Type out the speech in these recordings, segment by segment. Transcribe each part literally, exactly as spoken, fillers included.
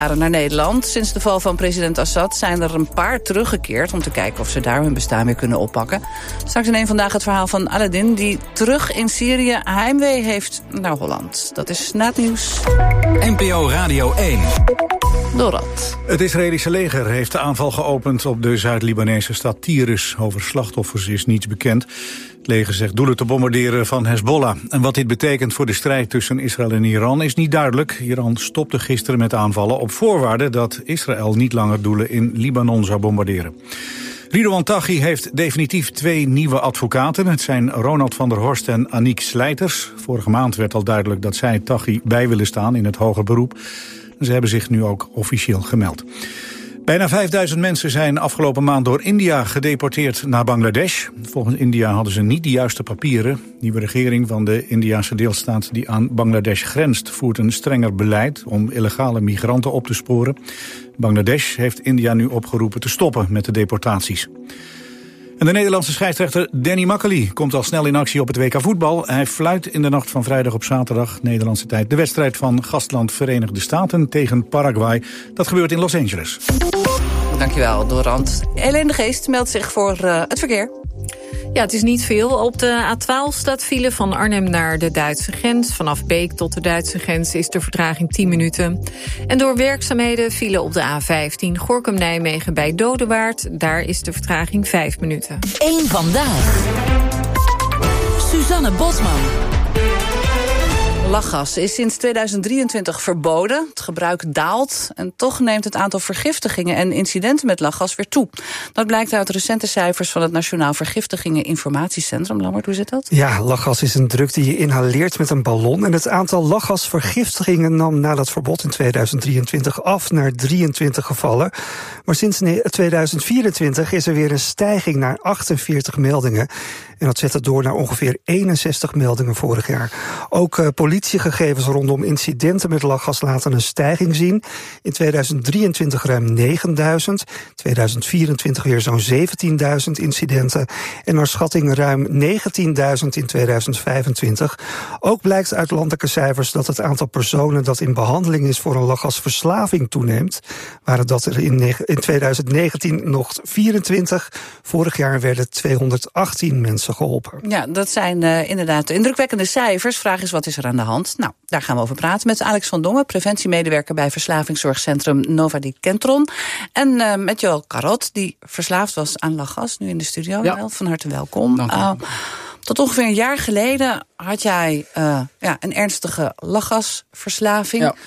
naar Nederland. Sinds de val van president Assad zijn er een paar teruggekeerd om te kijken of ze daar hun bestaan weer kunnen oppakken. Straks in één vandaag het verhaal van Aladdin, die terug in Syrië heimwee heeft naar Holland. Dat is na het nieuws. N P O Radio één. Dorad. Het Israëlische leger heeft de aanval geopend op de Zuid-Libanese stad Tyrus. Over slachtoffers is niets bekend. Het leger zegt doelen te bombarderen van Hezbollah. En wat dit betekent voor de strijd tussen Israël en Iran is niet duidelijk. Iran stopte gisteren met aanvallen op voorwaarde dat Israël niet langer doelen in Libanon zou bombarderen. Ridouan Taghi heeft definitief twee nieuwe advocaten. Het zijn Ronald van der Horst en Aniek Slijters. Vorige maand werd al duidelijk dat zij Taghi bij willen staan in het hoger beroep. Ze hebben zich nu ook officieel gemeld. Bijna vijfduizend mensen zijn afgelopen maand door India gedeporteerd naar Bangladesh. Volgens India hadden ze niet de juiste papieren. De nieuwe regering van de Indiase deelstaat die aan Bangladesh grenst voert een strenger beleid om illegale migranten op te sporen. Bangladesh heeft India nu opgeroepen te stoppen met de deportaties. En de Nederlandse scheidsrechter Danny Makkely komt al snel in actie op het W K voetbal. Hij fluit in de nacht van vrijdag op zaterdag, Nederlandse tijd, de wedstrijd van gastland Verenigde Staten tegen Paraguay. Dat gebeurt in Los Angeles. Dankjewel, Dorant. Helene de Geest meldt zich voor uh, het verkeer. Ja, het is niet veel. Op de A twaalf staat file van Arnhem naar de Duitse grens. Vanaf Beek tot de Duitse grens is de vertraging tien minuten. En door werkzaamheden file op de A vijftien Gorinchem-Nijmegen bij Dodewaard. Daar is de vertraging vijf minuten. Eén vandaag. Suzanne Bosman. Lachgas is sinds tweeduizend drieëntwintig verboden. Het gebruik daalt en toch neemt het aantal vergiftigingen en incidenten met lachgas weer toe. Dat blijkt uit recente cijfers van het Nationaal Vergiftigingen Informatiecentrum. Lammert, hoe zit dat? Ja, lachgas is een druk die je inhaleert met een ballon. En het aantal lachgasvergiftigingen nam na dat verbod in tweeduizend drieëntwintig af naar drieëntwintig gevallen. Maar sinds tweeduizend vierentwintig is er weer een stijging naar achtenveertig meldingen. En dat zet het door naar ongeveer eenenzestig meldingen vorig jaar. Ook uh, politiegegevens rondom incidenten met lachgas laten een stijging zien. In tweeduizend drieëntwintig ruim negenduizend. tweeduizend vierentwintig weer zo'n zeventienduizend incidenten. En naar schatting ruim negentienduizend in tweeduizend vijfentwintig. Ook blijkt uit landelijke cijfers dat het aantal personen dat in behandeling is voor een lachgasverslaving toeneemt. Waren dat er in, in tweeduizend negentien nog vierentwintig. Vorig jaar werden tweehonderdachttien mensen geholpen. Ja, dat zijn uh, inderdaad indrukwekkende cijfers. Vraag is, wat is er aan de hand? Nou, daar gaan we over praten met Alex van Dongen, preventiemedewerker bij verslavingszorgcentrum Novadie Kentron. En uh, met Joël Karot, die verslaafd was aan lachgas, nu in de studio. Ja. Van harte welkom. Dank u. Uh, tot ongeveer een jaar geleden had jij uh, ja, een ernstige lachgasverslaving. Ja.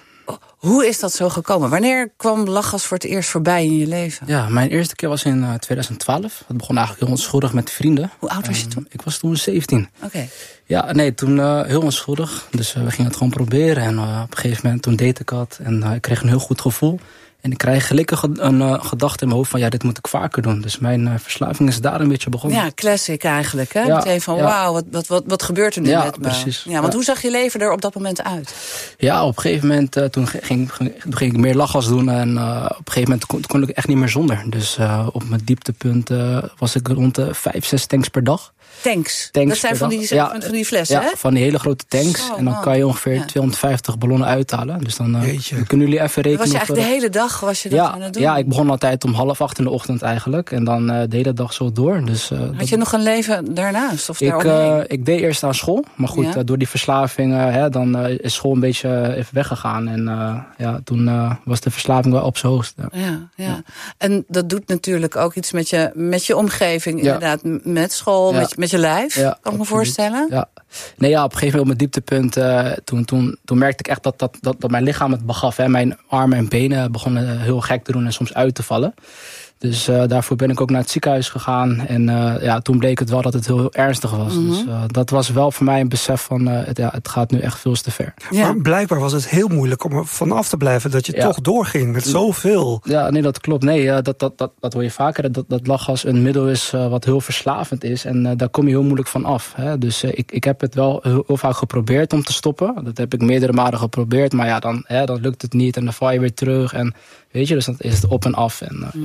Hoe is dat zo gekomen? Wanneer kwam lachgas voor het eerst voorbij in je leven? Ja, mijn eerste keer was in uh, tweeduizend twaalf. Het begon eigenlijk heel onschuldig met vrienden. Hoe oud was je toen? Uh, ik was toen zeventien. Oké. Okay. Ja, nee, toen uh, heel onschuldig. Dus uh, we gingen het gewoon proberen. En uh, op een gegeven moment, toen deed ik dat. En uh, ik kreeg een heel goed gevoel. En ik krijg gelukkig een uh, gedachte in mijn hoofd van, ja, dit moet ik vaker doen. Dus mijn uh, verslaving is daar een beetje begonnen. Ja, classic eigenlijk, hè? Ja, meteen van, ja. wauw, wat, wat, wat, wat gebeurt er nu ja, met me? Precies. Ja, want ja. Hoe zag je leven er op dat moment uit? Ja, op een gegeven moment, uh, toen, ging, ging, toen ging ik meer lachgas doen. En uh, op een gegeven moment kon, kon ik echt niet meer zonder. Dus uh, op mijn dieptepunt uh, was ik rond de vijf, zes tanks per dag. Tanks? tanks dat zijn van die, ja, van die flessen, ja, hè? van die hele grote tanks. Zo, en dan kan je ongeveer ja. tweehonderdvijftig ballonnen uithalen. Dus dan uh, kunnen jullie even rekenen. Was je eigenlijk de hele dag was je dat ja, aan het doen? Ja, ik begon altijd om half acht in de ochtend eigenlijk. En dan uh, de hele dag zo door. Dus, uh, Had dat... je nog een leven daarnaast? Of ik, uh, ik deed eerst aan school. Maar goed, ja? uh, door die verslaving uh, hè, dan uh, is school een beetje uh, even weggegaan. En uh, ja, toen uh, was de verslaving wel op zijn hoogst. Ja. Ja, ja. Ja. En dat doet natuurlijk ook iets met je, met je omgeving. Ja. Inderdaad, met school, ja. met, met je lijf. Ja. Kan ik me voorstellen? Ja. Nee, ja, op een gegeven moment op mijn dieptepunt, uh, toen, toen, toen merkte ik echt dat, dat, dat, dat mijn lichaam het begaf. Hè. Mijn armen en benen begonnen heel gek te doen en soms uit te vallen. Dus uh, daarvoor ben ik ook naar het ziekenhuis gegaan. En uh, ja, toen bleek het wel dat het heel, heel ernstig was. Mm-hmm. Dus uh, dat was wel voor mij een besef van, uh, het, ja, het gaat nu echt veel te ver. Ja. Maar blijkbaar was het heel moeilijk om er vanaf te blijven, dat je ja. toch doorging met zoveel. Ja, nee, dat klopt. Nee, uh, dat, dat, dat, dat hoor je vaker. Dat, dat lachgas een middel is uh, wat heel verslavend is. En uh, daar kom je heel moeilijk van af. Hè. Dus uh, ik, ik heb het wel heel, heel vaak geprobeerd om te stoppen. Dat heb ik meerdere malen geprobeerd. Maar ja, dan, hè, dan lukt het niet en dan val je weer terug. En weet je, dus dan is het op en af. En, uh, mm. ja.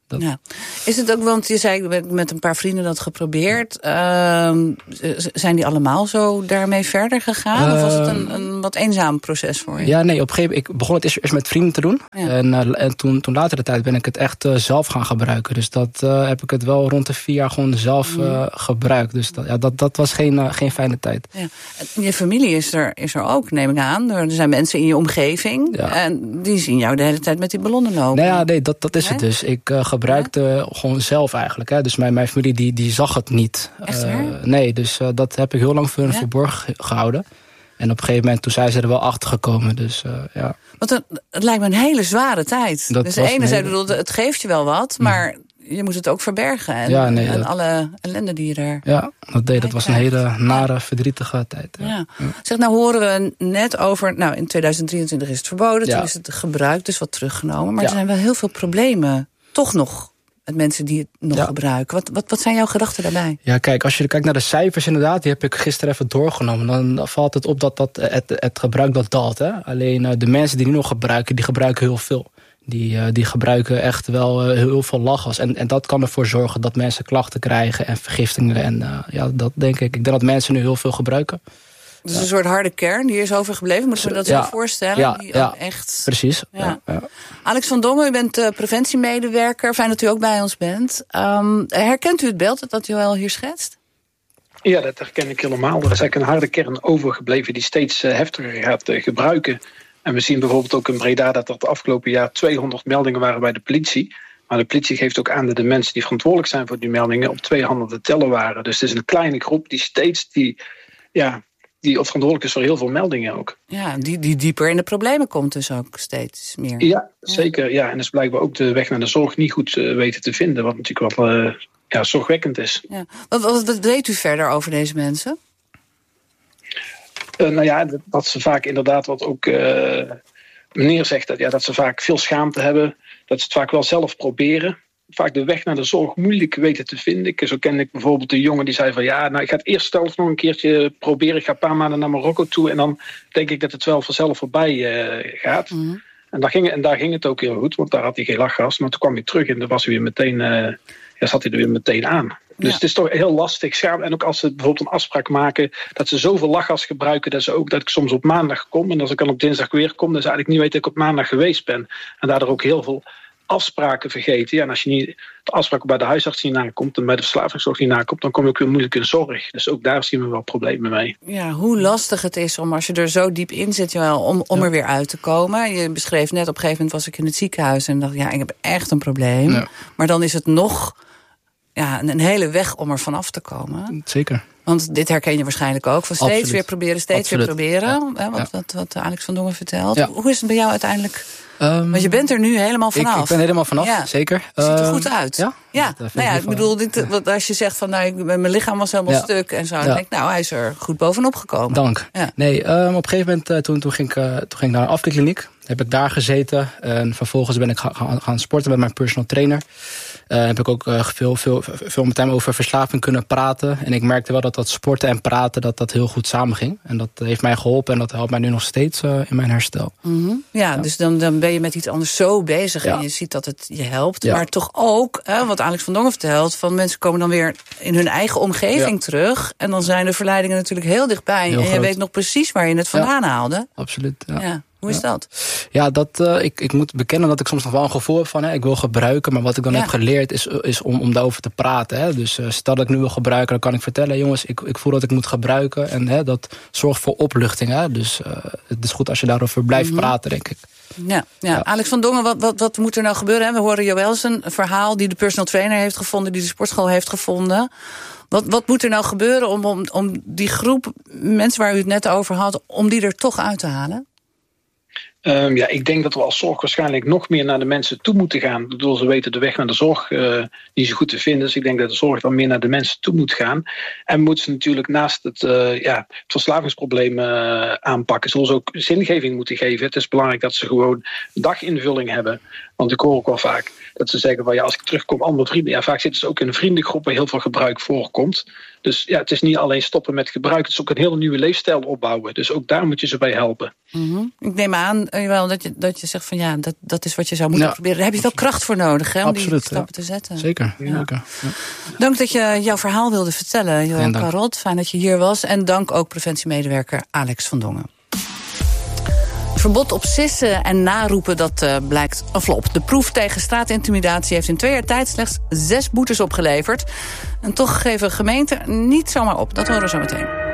Dat... Ja. Is het ook, want je zei met, met een paar vrienden dat geprobeerd. Uh, zijn die allemaal zo daarmee verder gegaan? Uh, of was het een, een wat eenzaam proces voor je? Ja, nee, op een gegeven moment, ik begon het eerst, eerst met vrienden te doen. Ja. En, uh, en toen, toen later de tijd ben ik het echt uh, zelf gaan gebruiken. Dus dat uh, heb ik het wel rond de vier jaar gewoon zelf uh, mm. gebruikt. Dus dat, ja, dat, dat was geen, uh, geen fijne tijd. Ja. Je familie is er, is er ook, neem ik aan. Er zijn mensen in je omgeving. Ja. En die zien jou de hele tijd met die ballonnen lopen. Nee, ja, nee dat, dat is nee? het dus. Ik uh, gebruikte ja? gewoon zelf eigenlijk. Hè. Dus mijn, mijn familie die, die zag het niet. Echt waar? Uh, nee, dus uh, dat heb ik heel lang voor hun ja? verborgen gehouden. En op een gegeven moment, toen zijn ze er wel achter gekomen. Dus, uh, ja. Want het, het lijkt me een hele zware tijd. Dat dus de ene zei, hele... het geeft je wel wat, maar mm. je moet het ook verbergen. En, ja, nee, en dat... alle ellende die je er... Ja, dat, deed, dat was een hele nare, verdrietige tijd. Ja. Ja. Ja. Zeg, nou horen we net over... Nou, in tweeduizend drieëntwintig is het verboden, ja. toen is het gebruikt, dus wat teruggenomen. Maar ja. er zijn wel heel veel problemen, toch nog... met mensen die het nog ja. gebruiken. Wat, wat, wat zijn jouw gedachten daarbij? Ja, kijk, als je kijkt naar de cijfers inderdaad... die heb ik gisteren even doorgenomen... dan valt het op dat, dat het, het gebruik dat daalt. Hè? Alleen uh, de mensen die nu nog gebruiken... die gebruiken heel veel. Die, uh, die gebruiken echt wel uh, heel veel lachgas. En, en dat kan ervoor zorgen dat mensen klachten krijgen... en vergiftingen. En uh, ja, dat denk ik. Ik denk dat mensen nu heel veel gebruiken. Dus ja. een soort harde kern, die is overgebleven. Moeten we dat ja. zo voorstellen? Ja, die ja. echt... precies. Ja. Ja. Ja. Alex van Dongen, u bent uh, preventiemedewerker. Fijn dat u ook bij ons bent. Um, herkent u het beeld dat Joël hier schetst? Ja, dat herken ik helemaal. Er is eigenlijk een harde kern overgebleven... die steeds uh, heftiger gaat uh, gebruiken. En we zien bijvoorbeeld ook in Breda... dat er het afgelopen jaar tweehonderd meldingen waren bij de politie... Maar de politie geeft ook aan dat de mensen die verantwoordelijk zijn voor die meldingen... op twee handen te tellen waren. Dus het is een kleine groep die steeds... die, ja, die verantwoordelijk is voor heel veel meldingen ook. Ja, die, die dieper in de problemen komt dus ook steeds meer. Ja, zeker. Ja. En dus blijkbaar ook de weg naar de zorg niet goed uh, weten te vinden. Wat natuurlijk wel uh, ja, zorgwekkend is. Ja. Wat, wat, wat weet u verder over deze mensen? Uh, nou ja, dat, dat ze vaak inderdaad wat ook... Uh, meneer zegt dat, ja, dat ze vaak veel schaamte hebben. Dat ze het vaak wel zelf proberen. Vaak de weg naar de zorg moeilijk weten te vinden. Zo kende ik bijvoorbeeld de jongen die zei van... ja, nou, ik ga het eerst zelf nog een keertje proberen. Ik ga een paar maanden naar Marokko toe... en dan denk ik dat het wel vanzelf voorbij uh, gaat. Mm-hmm. En, daar ging, en daar ging het ook heel goed, want daar had hij geen lachgas. Maar toen kwam hij terug en dan was hij weer meteen, uh, ja, zat hij er weer meteen aan. Dus ja. het is toch heel lastig. Schaam. En ook als ze bijvoorbeeld een afspraak maken... dat ze zoveel lachgas gebruiken... dat, ze ook, dat ik soms op maandag kom... en als ik dan op dinsdag weer kom... dan ze eigenlijk niet weten dat ik op maandag geweest ben. En daardoor ook heel veel... afspraken vergeten. Ja, en als je niet de afspraken bij de huisarts niet nakomt... en bij de verslavingszorg niet nakomt... dan kom je ook weer moeilijk in zorg. Dus ook daar zien we wel problemen mee. Ja, hoe lastig het is om als je er zo diep in zit... Joël, om, om ja. er weer uit te komen. Je beschreef net, op een gegeven moment was ik in het ziekenhuis... en dacht, ja, ik heb echt een probleem. Ja. Maar dan is het nog ja, een hele weg om er vanaf te komen. Zeker. Want dit herken je waarschijnlijk ook. Van steeds Absoluut. weer proberen, steeds Absoluut. weer proberen. Ja. Hè, wat, ja. wat, wat Alex van Dongen vertelt. Ja. Hoe is het bij jou uiteindelijk... Um, Want je bent er nu helemaal vanaf. Ik, ik ben er helemaal vanaf, ja. zeker. Het ziet er um, goed uit. Ja? Ja, nou ja, ik bedoel, dit, ja. als je zegt van nou, ik, mijn lichaam was helemaal ja. stuk en zo. Dan ja. denk ik, nou, hij is er goed bovenop gekomen. Dank. Ja. Nee, um, op een gegeven moment, uh, toen, toen, ging ik, uh, toen ging ik naar een afklikkliniek. Heb ik daar gezeten. En vervolgens ben ik gaan, gaan sporten met mijn personal trainer. Uh, heb ik ook uh, veel, veel, veel met hem over verslaving kunnen praten. En ik merkte wel dat dat sporten en praten, dat dat heel goed samenging. En dat heeft mij geholpen en dat helpt mij nu nog steeds uh, in mijn herstel. Mm-hmm. Ja, ja, dus dan, dan ben je met iets anders zo bezig ja. en je ziet dat het je helpt. Ja. Maar toch ook, hè, wat Alex van Dongen vertelt, van mensen komen dan weer in hun eigen omgeving ja. terug. En dan zijn de verleidingen natuurlijk heel dichtbij. Heel en je groot. Weet nog precies waar je het vandaan ja. haalde. Absoluut, ja. ja. Hoe is ja. dat? Ja, dat, uh, ik, ik moet bekennen dat ik soms nog wel een gevoel heb van... Hè, ik wil gebruiken, maar wat ik dan ja. heb geleerd is, is om, om daarover te praten. Hè. Dus uh, stel dat ik nu wil gebruiken, dan kan ik vertellen... jongens, ik, ik voel dat ik moet gebruiken. En hè, dat zorgt voor opluchting. Hè. Dus uh, het is goed als je daarover blijft mm-hmm. praten, denk ik. Ja, ja. ja. Alex van Dongen, wat, wat, wat moet er nou gebeuren? Hè? We horen Joël zijn verhaal die de personal trainer heeft gevonden... die de sportschool heeft gevonden... Wat, wat moet er nou gebeuren om, om, om die groep mensen waar u het net over had... om die er toch uit te halen? Um, ja, ik denk dat we als zorg waarschijnlijk nog meer naar de mensen toe moeten gaan. Doordat ze weten de weg naar de zorg uh, niet zo goed te vinden. Dus ik denk dat de zorg dan meer naar de mensen toe moet gaan. En moeten ze natuurlijk naast het, uh, ja, het verslavingsprobleem uh, aanpakken. Zullen ze ook zingeving moeten geven. Het is belangrijk dat ze gewoon daginvulling hebben. Want ik hoor ook wel vaak dat ze zeggen van ja, als ik terugkom, al mijn vrienden. Ja, vaak zitten ze ook in een vriendengroep waar heel veel gebruik voorkomt. Dus ja, het is niet alleen stoppen met gebruik. Het is ook een hele nieuwe leefstijl opbouwen. Dus ook daar moet je ze bij helpen. Mm-hmm. Ik neem aan Joël, dat je, dat je zegt van ja, dat, dat is wat je zou moeten ja. proberen. Daar heb je wel kracht voor nodig hè, om Absoluut, die stappen ja. te zetten. Zeker. Ja. Zeker ja. Dank dat je jouw verhaal wilde vertellen, Joël Carot. Fijn dat je hier was. En dank ook preventiemedewerker Alex van Dongen. Verbod op sissen en naroepen, dat uh, blijkt een flop. De proef tegen straatintimidatie heeft in twee jaar tijd slechts zes boetes opgeleverd. En toch geven gemeenten niet zomaar op. Dat horen we zo meteen.